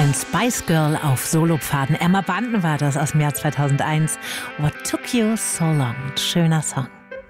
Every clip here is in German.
Ein Spice Girl auf Solopfaden. Emma Bunton war das aus dem Jahr 2001. What Took You So Long? Schöner Song.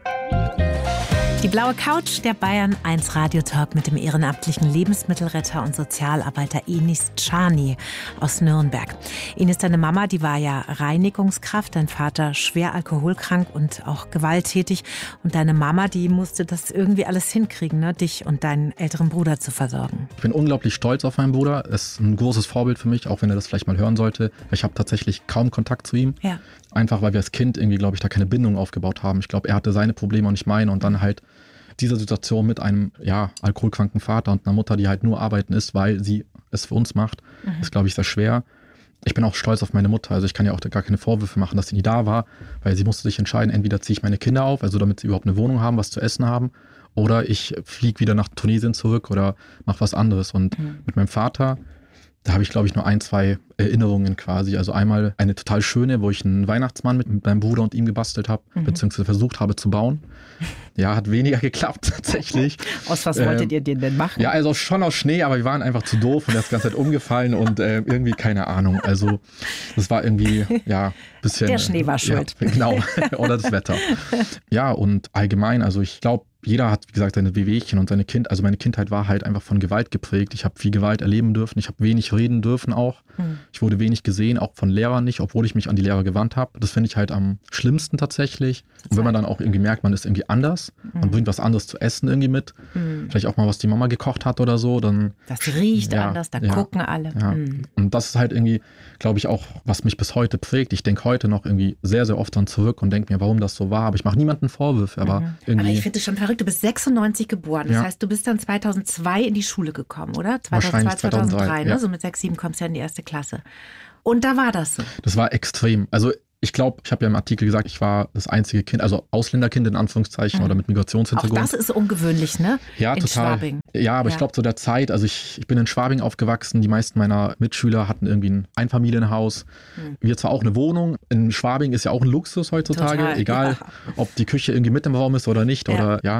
Die blaue Couch, der Bayern 1 Radiotalk mit dem ehrenamtlichen Lebensmittelretter und Sozialarbeiter Enis Czarny aus Nürnberg. Enis, deine Mama, die war ja Reinigungskraft, dein Vater schwer alkoholkrank und auch gewalttätig. Und deine Mama, die musste das irgendwie alles hinkriegen, ne? Dich und deinen älteren Bruder zu versorgen. Ich bin unglaublich stolz auf meinen Bruder. Er ist ein großes Vorbild für mich, auch wenn er das vielleicht mal hören sollte. Ich habe tatsächlich kaum Kontakt zu ihm. Ja. Einfach, weil wir als Kind irgendwie, glaube ich, da keine Bindung aufgebaut haben. Ich glaube, er hatte seine Probleme und nicht meine. Und dann halt diese Situation mit einem alkoholkranken Vater und einer Mutter, die halt nur arbeiten ist, weil sie es für uns macht, ist, glaube ich, sehr schwer. Ich bin auch stolz auf meine Mutter. Also ich kann ja auch gar keine Vorwürfe machen, dass sie nie da war, weil sie musste sich entscheiden, entweder ziehe ich meine Kinder auf, also damit sie überhaupt eine Wohnung haben, was zu essen haben, oder ich fliege wieder nach Tunesien zurück oder mache was anderes. Und mit meinem Vater, da habe ich, glaube ich, nur 1, 2 Erinnerungen quasi. Also einmal eine total schöne, wo ich einen Weihnachtsmann mit meinem Bruder und ihm gebastelt habe, beziehungsweise versucht habe zu bauen. Ja, hat weniger geklappt tatsächlich. Aus was wolltet ihr den denn machen? Ja, also schon aus Schnee, aber wir waren einfach zu doof und der ist die ganze Zeit umgefallen und irgendwie keine Ahnung. Also das war irgendwie, ein bisschen... Der Schnee war schuld. Ja, genau, oder das Wetter. Ja, und allgemein, also ich glaube, jeder hat, wie gesagt, seine Wehwehchen und also meine Kindheit war halt einfach von Gewalt geprägt. Ich habe viel Gewalt erleben dürfen, ich habe wenig reden dürfen auch. Ich wurde wenig gesehen, auch von Lehrern nicht, obwohl ich mich an die Lehrer gewandt habe. Das finde ich halt am schlimmsten tatsächlich. Und wenn man dann auch irgendwie merkt, man ist irgendwie anders, man bringt was anderes zu essen irgendwie mit, vielleicht auch mal, was die Mama gekocht hat oder so, dann... Das riecht anders, da gucken alle. Ja. Und das ist halt irgendwie, glaube ich, auch, was mich bis heute prägt. Ich denke heute noch irgendwie sehr, sehr oft dran zurück und denke mir, warum das so war. Aber ich mache niemandem Vorwürfe, aber irgendwie... Aber ich finde es schon verrückt, du bist 96 geboren. Das heißt, du bist dann 2002 in die Schule gekommen, oder? 2002, 2003, ne? Ja. So mit 6, 7 kommst du ja in die erste Klasse. Und da war das so. Das war extrem. Also ich glaube, ich habe ja im Artikel gesagt, ich war das einzige Kind, also Ausländerkind in Anführungszeichen oder mit Migrationshintergrund. Auch das ist ungewöhnlich, ne? Ja, in total. Schwabing. Ja, aber ich glaube zu der Zeit, also ich bin in Schwabing aufgewachsen, die meisten meiner Mitschüler hatten irgendwie ein Einfamilienhaus. Wir zwar auch eine Wohnung, in Schwabing ist ja auch ein Luxus heutzutage, total, egal ob die Küche irgendwie mit im Raum ist oder nicht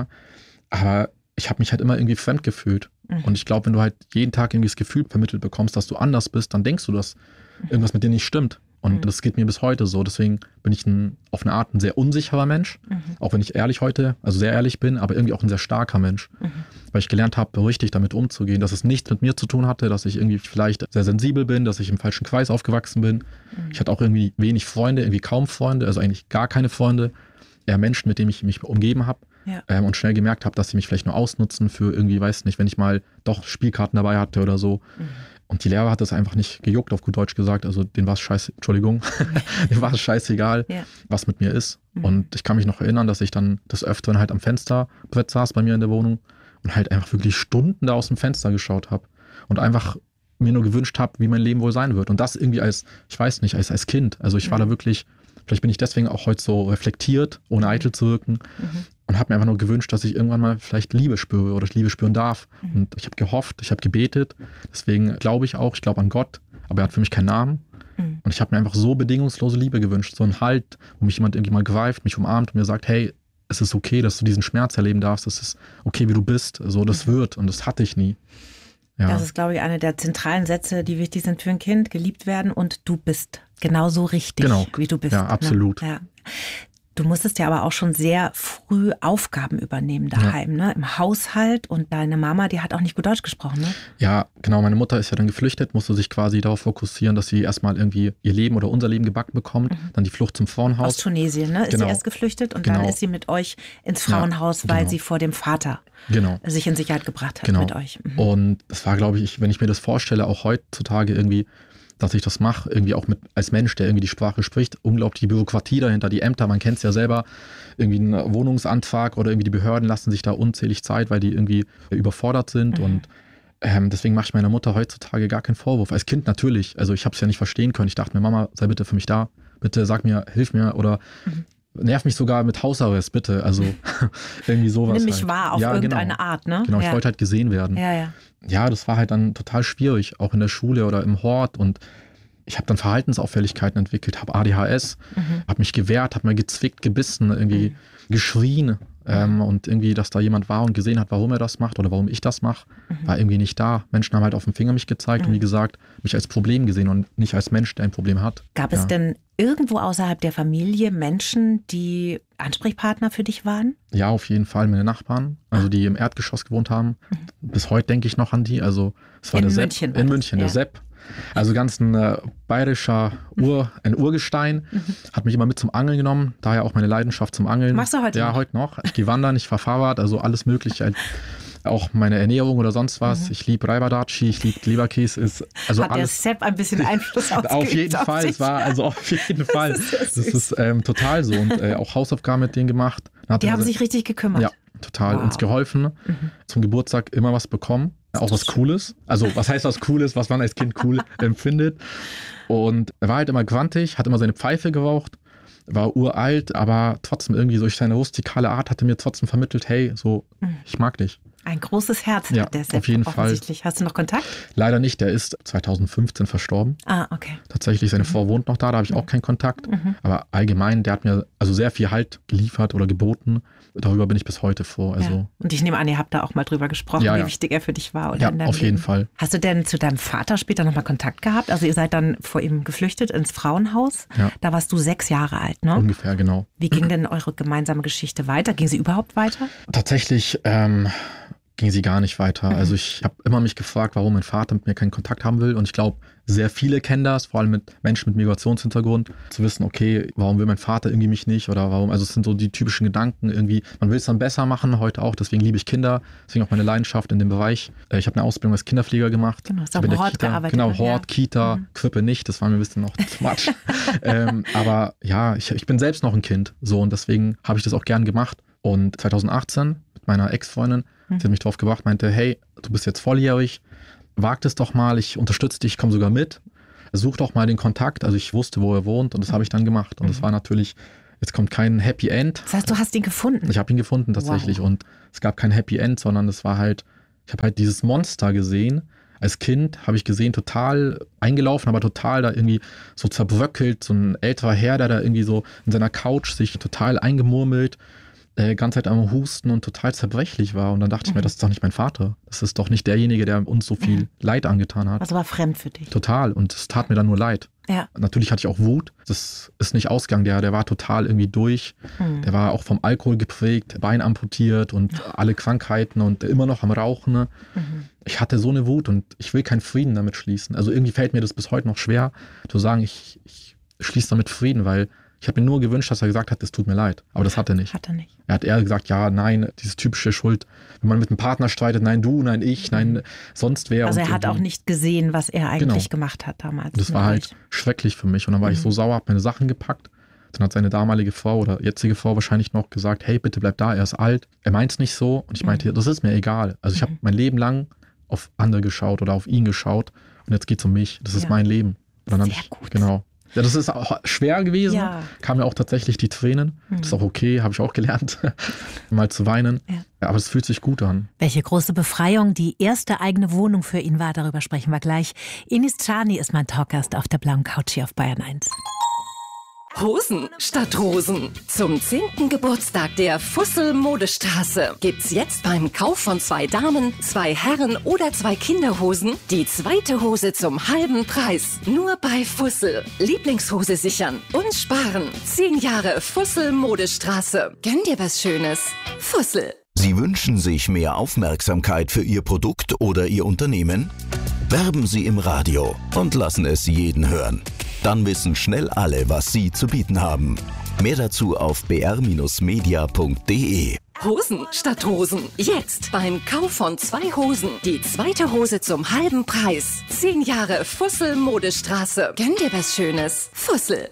aber ich habe mich halt immer irgendwie fremd gefühlt. Und ich glaube, wenn du halt jeden Tag irgendwie das Gefühl vermittelt bekommst, dass du anders bist, dann denkst du, dass irgendwas mit dir nicht stimmt. Und das geht mir bis heute so. Deswegen bin ich auf eine Art ein sehr unsicherer Mensch. Auch wenn ich sehr ehrlich bin, aber irgendwie auch ein sehr starker Mensch. Weil ich gelernt habe, richtig damit umzugehen, dass es nichts mit mir zu tun hatte, dass ich irgendwie vielleicht sehr sensibel bin, dass ich im falschen Kreis aufgewachsen bin. Ich hatte auch irgendwie wenig Freunde, irgendwie kaum Freunde, also eigentlich gar keine Freunde. Eher Menschen, mit denen ich mich umgeben habe. Und schnell gemerkt habe, dass sie mich vielleicht nur ausnutzen für irgendwie, weiß nicht, wenn ich mal doch Spielkarten dabei hatte oder so. Und die Lehrer hat das einfach nicht gejuckt, auf gut Deutsch gesagt. Also denen war es denen war es scheißegal, was mit mir ist. Und ich kann mich noch erinnern, dass ich dann des Öfteren halt am Fensterbrett saß bei mir in der Wohnung und halt einfach wirklich Stunden da aus dem Fenster geschaut habe. Und einfach mir nur gewünscht habe, wie mein Leben wohl sein wird. Und das irgendwie als Kind. Also ich war da wirklich... Vielleicht bin ich deswegen auch heute so reflektiert, ohne eitel zu wirken und habe mir einfach nur gewünscht, dass ich irgendwann mal vielleicht Liebe spüre oder Liebe spüren darf. Und ich habe gehofft, ich habe gebetet, deswegen glaube ich an Gott, aber er hat für mich keinen Namen. Und ich habe mir einfach so bedingungslose Liebe gewünscht, so einen Halt, wo mich jemand irgendwie mal greift, mich umarmt und mir sagt, hey, es ist okay, dass du diesen Schmerz erleben darfst, es ist okay, wie du bist, so das wird und das hatte ich nie. Ja. Das ist, glaube ich, einer der zentralen Sätze, die wichtig sind für ein Kind, geliebt werden und du bist genauso richtig, wie du bist. Ja, absolut. Ne? Ja. Du musstest ja aber auch schon sehr früh Aufgaben übernehmen daheim, ne? Im Haushalt, und deine Mama, die hat auch nicht gut Deutsch gesprochen, ne? Ja, genau. Meine Mutter ist ja dann geflüchtet, musste sich quasi darauf fokussieren, dass sie erstmal irgendwie ihr Leben oder unser Leben gebacken bekommt. Dann die Flucht zum Frauenhaus. Aus Tunesien, ne? Ist sie erst geflüchtet und dann ist sie mit euch ins Frauenhaus, weil sie vor dem Vater sich in Sicherheit gebracht hat mit euch. Und das war, glaube ich, wenn ich mir das vorstelle, auch heutzutage irgendwie, dass ich das mache, irgendwie auch als Mensch, der irgendwie die Sprache spricht, unglaublich die Bürokratie dahinter, die Ämter, man kennt es ja selber, irgendwie ein Wohnungsantrag oder irgendwie die Behörden lassen sich da unzählig Zeit, weil die irgendwie überfordert sind und deswegen mache ich meiner Mutter heutzutage gar keinen Vorwurf. Als Kind natürlich, also ich habe es ja nicht verstehen können, ich dachte mir, Mama, sei bitte für mich da, bitte sag mir, hilf mir oder nerv mich sogar mit Hausarrest, bitte, also irgendwie sowas. Nimm mich wahr auf irgendeine Art, ne? Genau, ich wollte halt gesehen werden. Ja, das war halt dann total schwierig, auch in der Schule oder im Hort, und ich habe dann Verhaltensauffälligkeiten entwickelt, habe ADHS, habe mich gewehrt, habe mal gezwickt, gebissen, irgendwie geschrien, Und irgendwie, dass da jemand war und gesehen hat, warum er das macht oder warum ich das mache, war irgendwie nicht da. Menschen haben halt auf den Finger mich gezeigt und wie gesagt, mich als Problem gesehen und nicht als Mensch, der ein Problem hat. Gab es denn irgendwo außerhalb der Familie Menschen, die Ansprechpartner für dich waren? Ja, auf jeden Fall meine Nachbarn, also die im Erdgeschoss gewohnt haben. Bis heute denke ich noch an die. Also es war in der München Sepp. In München, der Sepp. Also ganz ein bayerischer ein Urgestein. Hat mich immer mit zum Angeln genommen. Daher auch meine Leidenschaft zum Angeln. Machst du heute noch? Ja, heute noch. Ich gehe wandern, ich fahre Fahrrad, also alles Mögliche. Auch meine Ernährung oder sonst was. Ich liebe Reibadatschi, ich liebe Leberkäse. Also hat alles. der Sepp ein bisschen Einfluss ausgeübt? Auf jeden Fall. Es war also auf jeden Fall. Das ist total so. Und auch Hausaufgaben mit denen gemacht. Die haben sich richtig gekümmert? Ja, total. Uns geholfen. Zum Geburtstag immer was bekommen. Auch was Cooles. Also was heißt was Cooles, was man als Kind cool empfindet. Und er war halt immer grantig, hat immer seine Pfeife geraucht, war uralt, aber trotzdem irgendwie durch seine rustikale Art hat er mir trotzdem vermittelt, hey, so, ich mag dich. Ein großes Herz hat der Sepp auf jeden offensichtlich. Hast du noch Kontakt? Leider nicht, der ist 2015 verstorben. Ah, okay. Tatsächlich, seine Frau wohnt noch da habe ich auch keinen Kontakt. Aber allgemein, der hat mir also sehr viel Halt geliefert oder geboten. Darüber bin ich bis heute froh. Also. Ja. Und ich nehme an, ihr habt da auch mal drüber gesprochen, wie wichtig er für dich war. Oder ja, in deinem auf jeden Leben. Fall. Hast du denn zu deinem Vater später nochmal Kontakt gehabt? Also ihr seid dann vor ihm geflüchtet ins Frauenhaus. Ja. Da warst du 6 Jahre alt, ne? Ungefähr, genau. Wie ging denn eure gemeinsame Geschichte weiter? Ging sie überhaupt weiter? Tatsächlich ging sie gar nicht weiter. Also ich habe immer mich gefragt, warum mein Vater mit mir keinen Kontakt haben will. Und ich glaube, sehr viele kennen das, vor allem mit Menschen mit Migrationshintergrund, zu wissen, okay, warum will mein Vater irgendwie mich nicht oder warum, also es sind so die typischen Gedanken irgendwie, man will es dann besser machen, heute auch, deswegen liebe ich Kinder, deswegen auch meine Leidenschaft in dem Bereich. Ich habe eine Ausbildung als Kinderpfleger gemacht. Genau, hast auch im Hort gearbeitet. Genau, Hort, Kita, Krippe nicht, das war mir ein bisschen noch too much. Aber ja, ich bin selbst noch ein Kind, so, und deswegen habe ich das auch gern gemacht. Und 2018 mit meiner Ex-Freundin, sie hat mich drauf gebracht, meinte, hey, du bist jetzt volljährig, wag es doch mal, ich unterstütze dich, ich komme sogar mit. Such doch mal den Kontakt. Also ich wusste, wo er wohnt, und das habe ich dann gemacht. Und das war natürlich, jetzt kommt kein Happy End. Das heißt, du hast ihn gefunden? Ich habe ihn gefunden tatsächlich. Wow. Und es gab kein Happy End, sondern es war halt, ich habe halt dieses Monster gesehen. Als Kind habe ich gesehen, total eingelaufen, aber total da irgendwie so zerbröckelt. So ein älterer Herr, der da irgendwie so in seiner Couch sich total eingemurmelt, ganze Zeit am Husten und total zerbrechlich war. Und dann dachte ich mir, das ist doch nicht mein Vater. Das ist doch nicht derjenige, der uns so viel Leid angetan hat. Also war fremd für dich. Total. Und es tat mir dann nur leid. Ja. Natürlich hatte ich auch Wut. Das ist nicht ausgegangen. Der war total irgendwie durch. Der war auch vom Alkohol geprägt, Bein amputiert und alle Krankheiten und immer noch am Rauchen. Ich hatte so eine Wut und ich will keinen Frieden damit schließen. Also irgendwie fällt mir das bis heute noch schwer, zu sagen, ich schließe damit Frieden, weil ich habe mir nur gewünscht, dass er gesagt hat, es tut mir leid. Aber das hat er nicht. Hat er nicht. Er hat eher gesagt, ja, nein, diese typische Schuld. Wenn man mit einem Partner streitet, nein, du, nein, ich, nein, sonst wer. Also er hat auch nicht gesehen, was er eigentlich gemacht hat damals. Und das war halt schrecklich für mich. Und dann war ich so sauer, habe meine Sachen gepackt. Dann hat seine damalige Frau oder jetzige Frau wahrscheinlich noch gesagt, hey, bitte bleib da, er ist alt. Er meint es nicht so. Und ich meinte, das ist mir egal. Also ich habe mein Leben lang auf andere geschaut oder auf ihn geschaut. Und jetzt geht es um mich. Das ist mein Leben. Und dann sehr gut. Genau. Ja, das ist auch schwer gewesen. Ja. Kamen ja auch tatsächlich die Tränen. Das ist auch okay, habe ich auch gelernt, mal zu weinen. Ja. Aber es fühlt sich gut an. Welche große Befreiung die erste eigene Wohnung für ihn war, darüber sprechen wir gleich. Enis Czarny ist mein Talkgast auf der blauen Couch hier auf Bayern 1. Hosen statt Rosen. Zum 10. Geburtstag der Fussel Modestraße gibt's jetzt beim Kauf von 2 Damen, 2 Herren oder 2 Kinderhosen die zweite Hose zum halben Preis. Nur bei Fussel. Lieblingshose sichern und sparen. 10 Jahre Fussel Modestraße. Gönn dir was Schönes. Fussel. Sie wünschen sich mehr Aufmerksamkeit für Ihr Produkt oder Ihr Unternehmen? Werben Sie im Radio und lassen es jeden hören. Dann wissen schnell alle, was Sie zu bieten haben. Mehr dazu auf br-media.de. Hosen statt Rosen. Jetzt beim Kauf von 2 Hosen die zweite Hose zum halben Preis. 10 Jahre Fussel Modestraße. Gönn dir was Schönes. Fussel.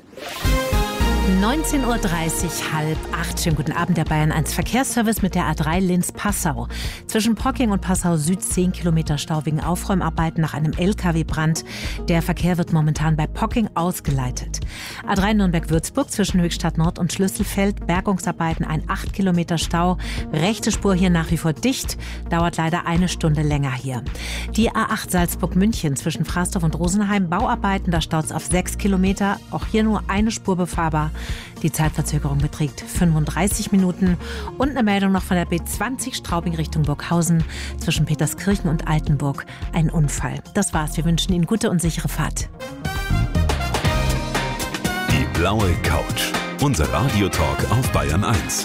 19.30 Uhr, 7:30. Schönen guten Abend, der Bayern 1 Verkehrsservice mit der A3 Linz-Passau. Zwischen Pocking und Passau Süd 10 Kilometer Stau wegen Aufräumarbeiten nach einem LKW-Brand. Der Verkehr wird momentan bei Pocking ausgeleitet. A3 Nürnberg-Würzburg zwischen Höchstadt Nord und Schlüsselfeld. Bergungsarbeiten, ein 8 Kilometer Stau. Rechte Spur hier nach wie vor dicht. Dauert leider 1 Stunde länger hier. Die A8 Salzburg-München zwischen Fraßdorf und Rosenheim. Bauarbeiten, da staut es auf 6 Kilometer. Auch hier nur eine Spur befahrbar. Die Zeitverzögerung beträgt 35 Minuten. Und eine Meldung noch von der B20 Straubing Richtung Burghausen zwischen Peterskirchen und Altenburg. Ein Unfall. Das war's. Wir wünschen Ihnen gute und sichere Fahrt. Die blaue Couch. Unser Radiotalk auf Bayern 1.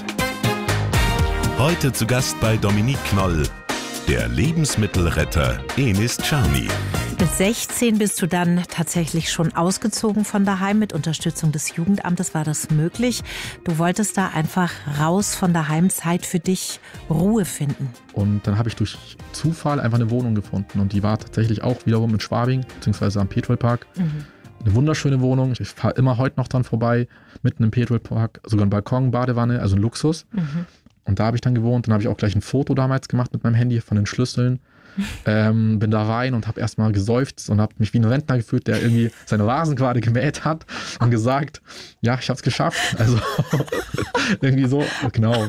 Heute zu Gast bei Dominique Knoll, der Lebensmittelretter Enis Czarny. Mit 16 bist du dann tatsächlich schon ausgezogen von daheim. Mit Unterstützung des Jugendamtes war das möglich. Du wolltest da einfach raus von daheim, Zeit für dich, Ruhe finden. Und dann habe ich durch Zufall einfach eine Wohnung gefunden. Und die war tatsächlich auch wiederum in Schwabing, beziehungsweise am Petrolpark. Eine wunderschöne Wohnung. Ich fahre immer heute noch dran vorbei, mitten im Petrolpark. Sogar ein Balkon, Badewanne, also ein Luxus. Und da habe ich dann gewohnt. Dann habe ich auch gleich ein Foto damals gemacht mit meinem Handy von den Schlüsseln. Bin da rein und habe erstmal geseufzt und habe mich wie ein Rentner gefühlt, der irgendwie seine Rasen gerade gemäht hat und gesagt, ja, ich habe es geschafft. Also irgendwie so, genau.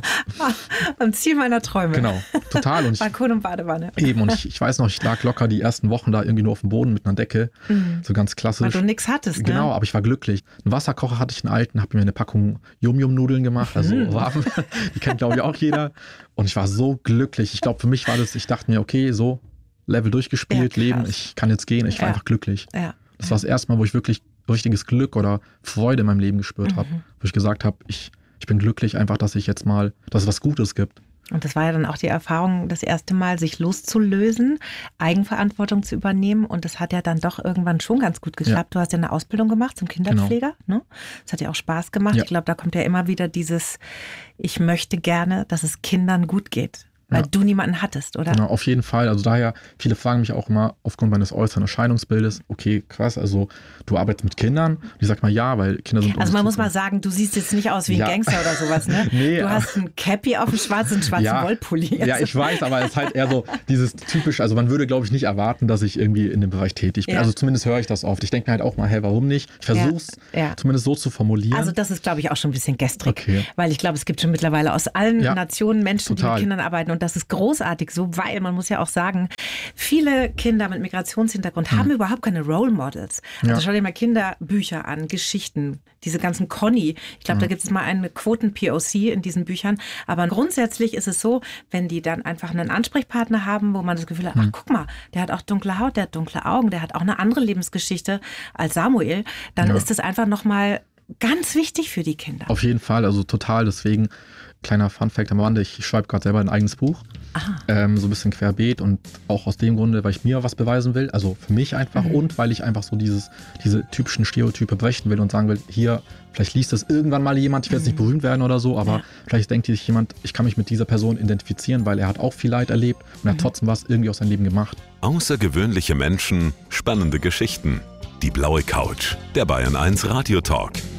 Am Ziel meiner Träume. Genau, total. Und Balkon und Badewanne. Eben, und ich weiß noch, ich lag locker die ersten Wochen da irgendwie nur auf dem Boden mit einer Decke, so ganz klassisch. Weil du nichts hattest, Genau, ne? aber ich war glücklich. Einen Wasserkocher hatte ich, einen alten, habe mir eine Packung Yum-Yum-Nudeln gemacht, also warm. Die kennt, glaube ich, auch jeder. Und ich war so glücklich. Ich glaube, für mich war das, ich dachte mir, okay, so, Level durchgespielt, Leben, ich kann jetzt gehen. Ich war einfach glücklich. Ja. Das war das erste Mal, wo ich wirklich richtiges Glück oder Freude in meinem Leben gespürt habe. Wo ich gesagt habe, ich bin glücklich einfach, dass ich jetzt mal, dass es was Gutes gibt. Und das war ja dann auch die Erfahrung, das erste Mal sich loszulösen, Eigenverantwortung zu übernehmen. Und das hat ja dann doch irgendwann schon ganz gut geklappt. Ja. Du hast ja eine Ausbildung gemacht zum Kinderpfleger. Genau. Ne? Das hat ja auch Spaß gemacht. Ja. Ich glaube, da kommt ja immer wieder dieses, ich möchte gerne, dass es Kindern gut geht. Weil du niemanden hattest, oder? Genau, auf jeden Fall. Also daher, viele fragen mich auch immer aufgrund meines äußeren Erscheinungsbildes, okay, krass, also du arbeitest mit Kindern? Und ich sag mal ja, weil Kinder sind... Also man muss mal sagen, du siehst jetzt nicht aus wie ein Gangster oder sowas, ne? Nee, du hast ein Cappy auf dem schwarzen Wollpulli. Ja, ich weiß, aber es ist halt eher so dieses typische, also man würde, glaube ich, nicht erwarten, dass ich irgendwie in dem Bereich tätig bin. Ja. Also zumindest höre ich das oft. Ich denke mir halt auch mal, hey, warum nicht? Ich versuche es zumindest so zu formulieren. Also das ist, glaube ich, auch schon ein bisschen gestrig. Weil ich glaube, es gibt schon mittlerweile aus allen Nationen Menschen, die mit Kindern arbeiten, und das ist großartig so, weil man muss ja auch sagen, viele Kinder mit Migrationshintergrund haben überhaupt keine Role Models. Also schau dir mal Kinderbücher an, Geschichten, diese ganzen Conny. Ich glaube, da gibt es mal eine Quoten-POC in diesen Büchern. Aber grundsätzlich ist es so, wenn die dann einfach einen Ansprechpartner haben, wo man das Gefühl hat, ach guck mal, der hat auch dunkle Haut, der hat dunkle Augen, der hat auch eine andere Lebensgeschichte als Samuel, dann ist das einfach nochmal ganz wichtig für die Kinder. Auf jeden Fall, also total. Deswegen, kleiner Funfact am Rande, ich schreibe gerade selber ein eigenes Buch. So ein bisschen querbeet, und auch aus dem Grunde, weil ich mir was beweisen will, also für mich einfach, und weil ich einfach so diese typischen Stereotype brechen will und sagen will, hier, vielleicht liest das irgendwann mal jemand, ich werde jetzt nicht berühmt werden oder so, aber vielleicht denkt sich jemand, ich kann mich mit dieser Person identifizieren, weil er hat auch viel Leid erlebt und hat trotzdem was irgendwie aus seinem Leben gemacht. Außergewöhnliche Menschen, spannende Geschichten. Die blaue Couch, der Bayern 1 Radiotalk.